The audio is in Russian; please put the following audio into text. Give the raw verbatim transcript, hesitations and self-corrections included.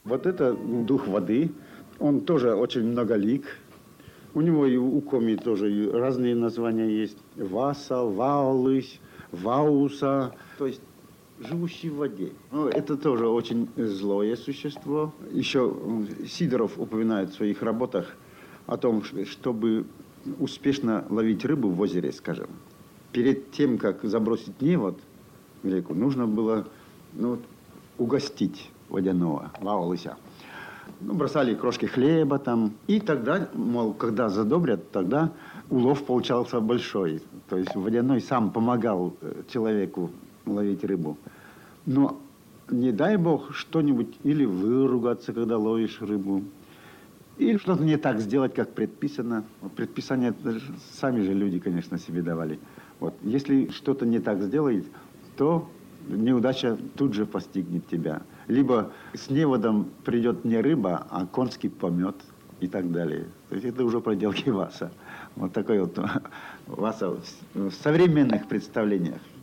Вот это дух воды, он тоже очень многолик. У него и у коми тоже разные названия есть. Васа, Ваулысь, Вауса, то есть живущий в воде. Ну, это тоже очень злое существо. Еще Сидоров упоминает в своих работах о том, чтобы успешно ловить рыбу в озере, скажем. Перед тем, как забросить невод в реку, нужно было ну, угостить водяного, Ваулыся. Ну, бросали крошки хлеба там. И тогда, мол, когда задобрят, тогда улов получался большой. То есть водяной сам помогал человеку ловить рыбу. Но не дай бог что-нибудь или выругаться, когда ловишь рыбу, или что-то не так сделать, как предписано. Предписания сами же люди, конечно, себе давали. Вот. Если что-то не так сделает, то неудача тут же постигнет тебя. Либо с неводом придет не рыба, а конский помет и так далее. То есть это уже проделки Васа. Вот такой вот Васа в современных представлениях.